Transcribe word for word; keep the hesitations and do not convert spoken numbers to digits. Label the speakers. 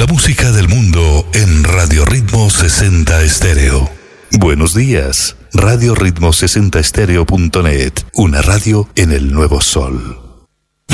Speaker 1: La música del mundo en Radio Ritmo sesenta Estéreo. Buenos días, radio ritmo sesenta estéreo punto net, una radio en el nuevo sol.